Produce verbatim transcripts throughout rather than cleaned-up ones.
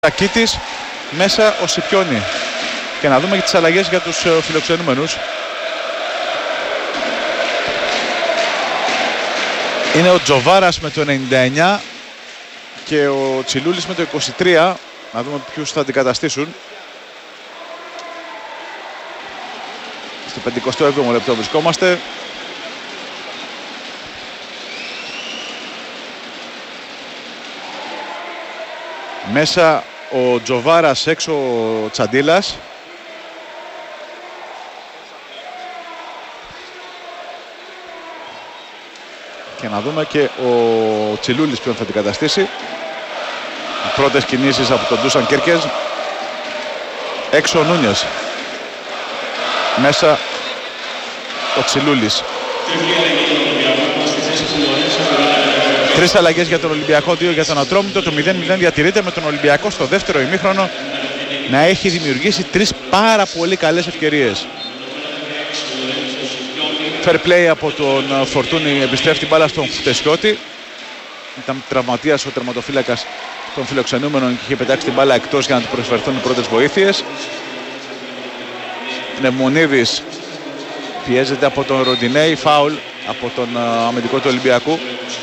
Τακίτης, μέσα ο Σιπιόνι. Και να δούμε και τις αλλαγές για τους uh, φιλοξενούμενους. Είναι ο Τζοβάρας με το ενενήντα εννιά και ο Τσιλούλης με το είκοσι τρία. Να δούμε ποιους θα αντικαταστήσουν. Στο πενηκοστό έβδομο λεπτό βρισκόμαστε. Μέσα ο Τζοβάρας, έξω ο Τσαντίλας. Και να δούμε και ο Τσιλούλης ποιον θα την καταστήσει. Οι πρώτες κινήσεις από τον Ντούσαν Κέρκες. Έξω ο Νούνιες. Μέσα ο Τσιλούλης. Τρεις αλλαγές για τον Ολυμπιακό, δύο για τον Ατρόμητο. Το μηδέν μηδέν διατηρείται με τον Ολυμπιακό στο δεύτερο ημίχρονο να έχει δημιουργήσει τρεις πάρα πολύ καλές ευκαιρίες. Fair play από τον Φορτούνη, επιστρέφει την μπάλα στον Χουτεσιώτη. Ήταν τραυματίας ο τερματοφύλακας των φιλοξενούμενων και είχε πετάξει την μπάλα εκτός για να του προσφερθούν οι πρώτες βοήθειες. Πνευμονίδης πιέζεται από τον Ροντινέη, φάουλ από τον αμυντικό του Ολυμπιακού.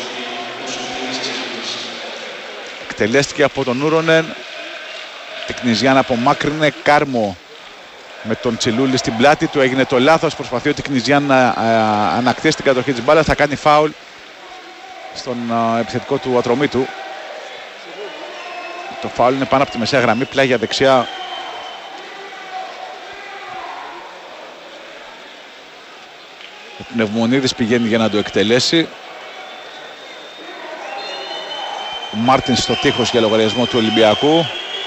Εκτελέστηκε από τον Ούρονεν. Τικνιζιάν απομάκρυνε. Κάρμο με τον Τσιλούλη στην πλάτη του. Έγινε το λάθος. Προσπαθεί ο Τικνιζιάν να α, ανακτήσει την κατοχή της μπάλας. Θα κάνει φάουλ στον α, επιθετικό του Ατρομήτου. Το φάουλ είναι πάνω από τη μεσαία γραμμή. Πλάγια δεξιά. Ο Πνευμονίδης πηγαίνει για να το εκτελέσει. Ο Μάρτινς στο τείχος για λογαριασμό του Ολυμπιακού.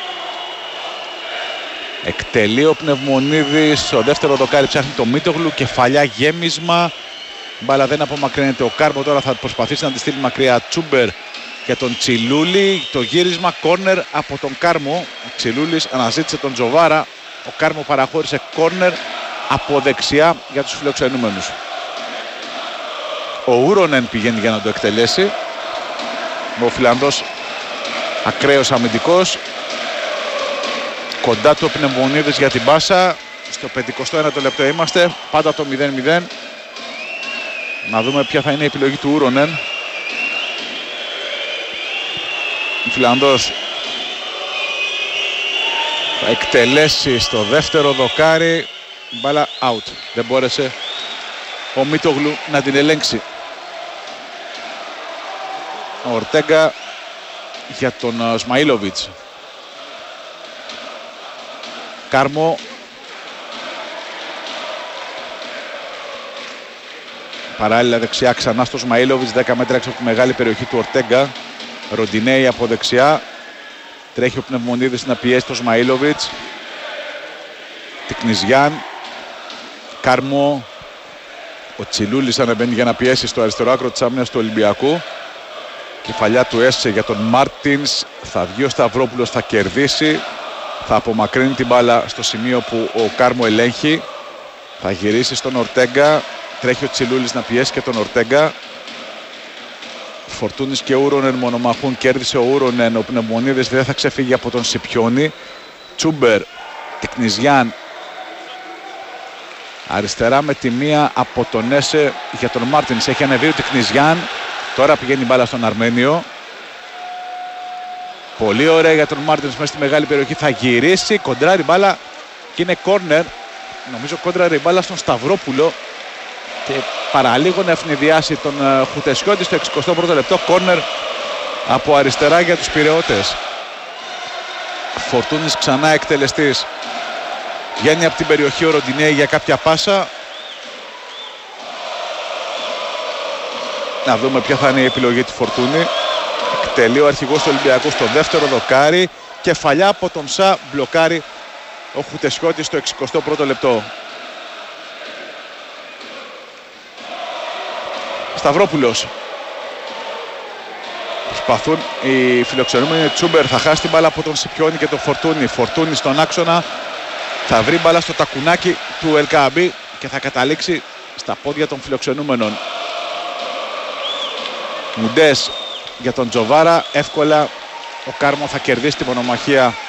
Εκτελεί ο Πνευμονίδης. Στο δεύτερο δοκάρι ψάχνει το Μίτογλου. Κεφαλιά γέμισμα. Μπάλα δεν απομακρύνεται. Ο Κάρμο τώρα θα προσπαθήσει να τη στείλει μακριά. Τσούμπερ για τον Τσιλούλη. Το γύρισμα κόρνερ από τον Κάρμο. Ο Τσιλούλης αναζήτησε τον Τζοβάρα. Ο Κάρμο παραχώρησε κόρνερ από δεξιά για τους φιλοξενούμενους. Ο Ούρονεν πηγαίνει για να το εκτελέσει. Ο Φιλανδός ακραίος αμυντικός. Κοντά του ο Πνευμονίδης για την πάσα. Στο πενηκοστό ένατο λεπτό είμαστε. Πάντα το μηδέν μηδέν. Να δούμε ποια θα είναι η επιλογή του Ούρονεν. Ο Φιλανδός θα εκτελέσει στο δεύτερο δοκάρι. Μπάλα out. Δεν μπόρεσε ο Μίτογλου να την ελέγξει. Ο Ορτέγκα για τον Σμαΐλοβιτς. Κάρμο. Παράλληλα δεξιά ξανά στο Σμαΐλοβιτς. δέκα μέτρα έξω από τη μεγάλη περιοχή του Ορτέγκα. Ροντινέη από δεξιά. Τρέχει ο Πνευμονίδης να πιέσει το Σμαΐλοβιτς. Τικνιζιάν. Κάρμο. Ο Τσιλούλης ανεβαίνει για να πιέσει στο αριστερό άκρο της άμυνας του Ολυμπιακού. Κεφαλιά του Έσε για τον Μάρτινς. Θα βγει ο Σταυρόπουλος, θα κερδίσει. Θα απομακρύνει την μπάλα στο σημείο που ο Κάρμο ελέγχει. Θα γυρίσει στον Ορτέγκα. Τρέχει ο Τσιλούλης να πιέσει και τον Ορτέγκα. Φορτούνης και Ούρονεν μονομαχούν. Κέρδισε ο Ούρονεν. Ο Πνευμονίδης δεν θα ξεφύγει από τον Σιπιόνι. Τσούμπερ. Τικνιζιάν. Αριστερά με τη μία από τον Έσε για τον Μάρτινς. Έχει ανεβεί ο Τικνιζιάν. Τώρα πηγαίνει η μπάλα στον Αρμένιο. Πολύ ωραία για τον Μάρτινς μέσα στη μεγάλη περιοχή. Θα γυρίσει. Κοντράρει μπάλα και είναι κόρνερ. Νομίζω κόντραρε η μπάλα στον Σταυρόπουλο. Και παραλίγο να ευνηδιάσει τον uh, Χουτεσιώτη στο εξηκοστό πρώτο λεπτό. Κόρνερ από αριστερά για τους Πειραιώτες. Φορτούνης ξανά εκτελεστής. Βγαίνει από την περιοχή ο Ροντινέη για κάποια πάσα. Να δούμε ποια θα είναι η επιλογή του Φορτούνη. Εκτελεί ο αρχηγός του Ολυμπιακού στο δεύτερο δοκάρι. Κεφαλιά από τον Σα, μπλοκάρει ο Χουτεσιώτης στο εξηκοστό πρώτο λεπτό. Σταυρόπουλος. Προσπαθούν οι φιλοξενούμενοι. Τσούμπερ θα χάσει την μπάλα από τον Σιπιόνι και τον Φορτούνη. Φορτούνη στον άξονα. Θα βρει μπάλα στο τακουνάκι του Ελκαμπή και θα καταλήξει στα πόδια των φιλοξενούμενων. Μουντές για τον Τζοβάρα, εύκολα ο Κάρμο θα κερδίσει τη μονομαχία